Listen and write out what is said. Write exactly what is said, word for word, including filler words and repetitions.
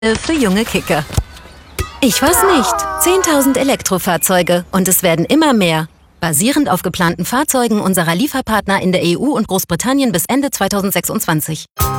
für junge Kicker. Ich weiß nicht. zehntausend Elektrofahrzeuge und es werden immer mehr. Basierend auf geplanten Fahrzeugen unserer Lieferpartner in der E U und Großbritannien bis Ende zweitausendsechsundzwanzig.